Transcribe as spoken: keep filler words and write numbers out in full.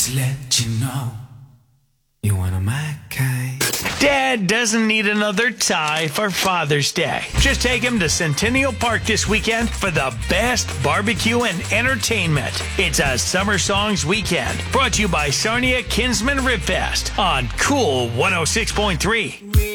To let you know you're one of my kind. Dad doesn't need another tie for Father's Day. Just take him to Centennial Park this weekend for the best barbecue and entertainment. It's a Summer Songs weekend brought to you by Sarnia Kinsman Rib Fest on Cool one oh six point three.